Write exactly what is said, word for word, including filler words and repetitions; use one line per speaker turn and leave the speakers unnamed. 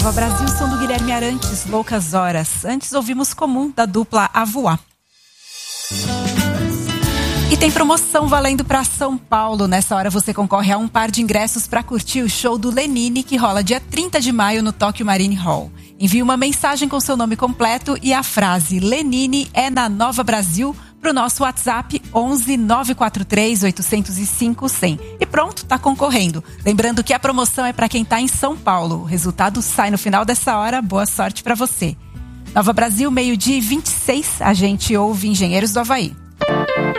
Nova Brasil, som do Guilherme Arantes, Loucas Horas. Antes ouvimos Comum, da dupla A Voar. E tem promoção valendo para São Paulo. Nessa hora você concorre a um par de ingressos para curtir o show do Lenine, que rola dia trinta de maio no Tokyo Marine Hall. Envie uma mensagem com seu nome completo e a frase Lenine é na Nova Brasil para o nosso WhatsApp onze nove quatro três oito zero cinco cem. E pronto, tá concorrendo. Lembrando que a promoção é para quem tá em São Paulo. O resultado sai no final dessa hora. Boa sorte para você. Nova Brasil, meio-dia e vinte e seis. A gente ouve Engenheiros do Havaí.